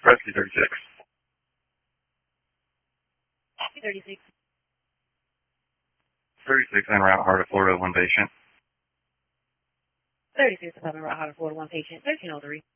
Rescue 36. 36. 36 en route, Heart of Florida, one patient. 36 en route, Heart of Florida, one patient. 1303.